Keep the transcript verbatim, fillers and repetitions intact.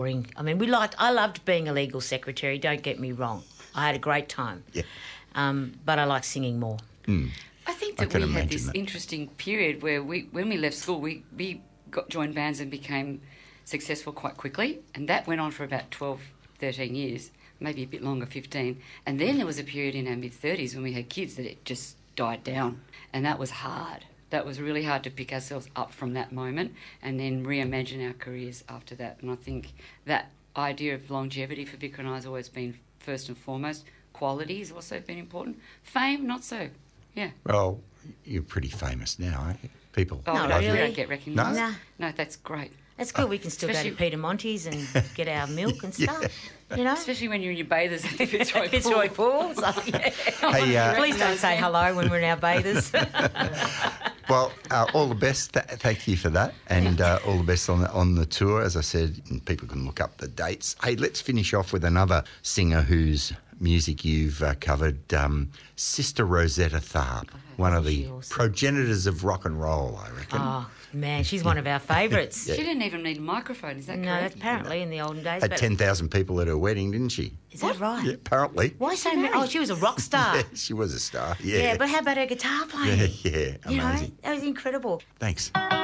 I mean, we liked. I loved being a legal secretary. Don't get me wrong. I had a great time. Yeah. Um, but I like singing more. Mm. I think I that can we had imagine this that. interesting period where we, when we left school, we we got joined bands and became successful quite quickly, and that went on for about twelve, thirteen years, maybe a bit longer, fifteen. And then there was a period in our mid thirties when we had kids that it just died down, and that was hard. That was really hard to pick ourselves up from that moment and then reimagine our careers after that. And I think that idea of longevity for Vicar and I has always been first and foremost. Quality has also been important. Fame, not so. Yeah. Well, you're pretty famous now, aren't you? People Oh, No, no, love we really? you. don't get recognised. No. No, that's great. It's good. We can still go Especially- to Peter Monty's and get our milk and stuff. You know, Especially when you're in your bathers at the Fitzroy Fitzroy Pool. Pool. So, yeah. Hey, uh, Please don't say hello when we're in our bathers. Well, uh, all the best. Th- thank you for that, and uh, all the best on the, on the tour. As I said, and people can look up the dates. Hey, let's finish off with another singer whose music you've uh, covered, um, Sister Rosetta Tharpe, one of the she awesome? progenitors of rock and roll, I reckon. Oh man, she's one of our favourites. She didn't even need a microphone, is that No, correct? that's apparently in the olden days. Had but- ten thousand people at her wedding, didn't she? Is that right? Yeah, apparently. Why so many? Oh, she was a rock star. Yeah, she was a star. Yeah. Yeah, but how about her guitar playing? yeah, yeah, You know, amazing. that was incredible. Thanks.